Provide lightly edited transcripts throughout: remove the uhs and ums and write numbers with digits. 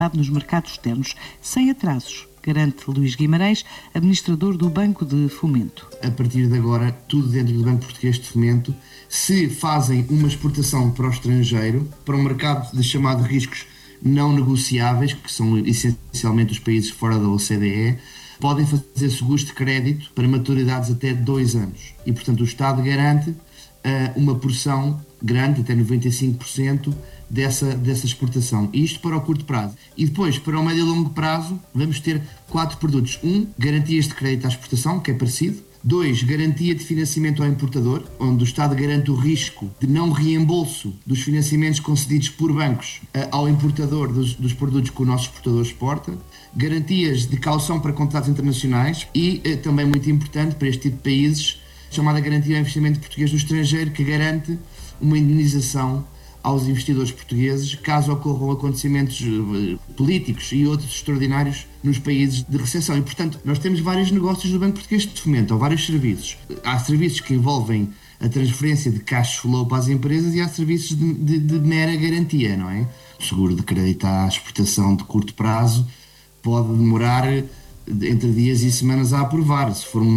nos mercados externos, sem atrasos, garante Luís Guimarães, administrador do Banco de Fomento. A partir de agora, tudo dentro do Banco Português de Fomento, se fazem uma exportação para o estrangeiro, para um mercado de chamado riscos não negociáveis, que são essencialmente os países fora da OCDE, podem fazer seguros de crédito para maturidades até 2 anos. E, portanto, o Estado garante uma porção grande, até 95%, dessa exportação. Isto para o curto prazo. E depois, para o médio e longo prazo, vamos ter 4 produtos. 1, garantias de crédito à exportação, que é parecido. 2, garantia de financiamento ao importador, onde o Estado garante o risco de não reembolso dos financiamentos concedidos por bancos ao importador dos produtos que o nosso exportador exporta. Garantias de caução para contratos internacionais e, também muito importante para este tipo de países, chamada Garantia ao Investimento Português no Estrangeiro, que garante uma indenização aos investidores portugueses caso ocorram acontecimentos políticos e outros extraordinários nos países de recessão. E, portanto, nós temos vários negócios do Banco Português de Fomento, ou vários serviços. Há serviços que envolvem a transferência de cash flow para as empresas e há serviços de mera garantia, não é? O seguro de crédito à exportação de curto prazo pode demorar entre dias e semanas a aprovar. Se for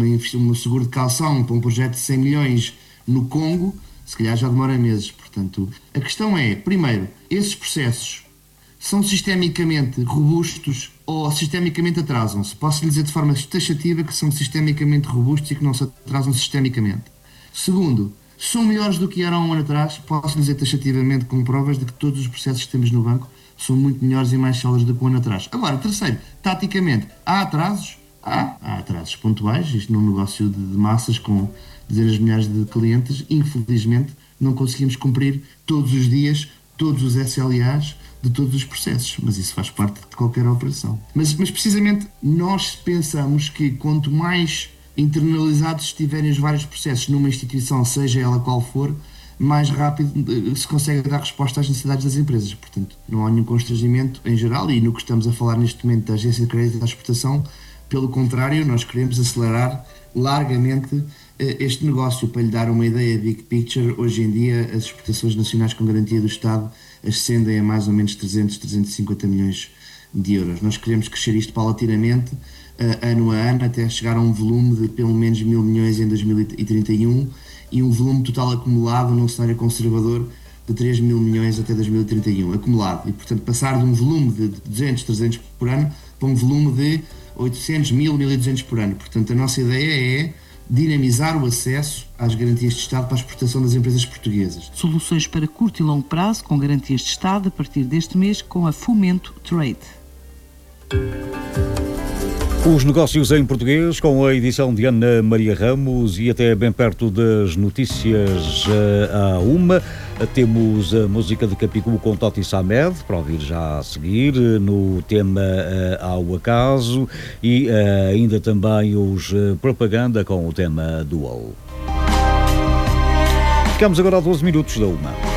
um seguro de caução para um projeto de 100 milhões no Congo, se calhar já demora meses. Portanto, a questão é, primeiro, esses processos são sistemicamente robustos ou sistemicamente atrasam-se? Posso lhe dizer de forma taxativa que são sistemicamente robustos e que não se atrasam sistemicamente. Segundo, são melhores do que eram um ano atrás? Posso lhe dizer taxativamente com provas de que todos os processos que temos no banco são muito melhores e mais céleres do que um ano atrás. Agora, terceiro, taticamente, há atrasos? Há atrasos pontuais, isto num negócio de massas com dezenas de milhares de clientes, infelizmente não conseguimos cumprir todos os dias, todos os SLAs de todos os processos, mas isso faz parte de qualquer operação. Mas precisamente nós pensamos que quanto mais internalizados estiverem os vários processos numa instituição, seja ela qual for, mais rápido se consegue dar resposta às necessidades das empresas. Portanto, não há nenhum constrangimento em geral, e no que estamos a falar neste momento da Agência de Crédito à Exportação, pelo contrário, nós queremos acelerar largamente este negócio. Para lhe dar uma ideia big picture, hoje em dia as exportações nacionais com garantia do Estado ascendem a mais ou menos 350 milhões de euros. Nós queremos crescer isto paulatinamente, ano a ano, até chegar a um volume de pelo menos 1.000 milhões em 2031 e um volume total acumulado num cenário conservador de 3.000 milhões até 2031, acumulado. E, portanto, passar de um volume de 200, 300 por ano para um volume de 800, 1.000, 1.200 por ano. Portanto, a nossa ideia é dinamizar o acesso às garantias de Estado para a exportação das empresas portuguesas. Soluções para curto e longo prazo com garantias de Estado a partir deste mês com a Fomento Trade. Os negócios em português, com a edição de Ana Maria Ramos, e até bem perto das notícias à 1. Temos a música de Capicua com Toti Samed, para ouvir já a seguir, no tema Ao Acaso, e ainda também os Propaganda com o tema Dual. Ficamos agora a 12 minutos da 1.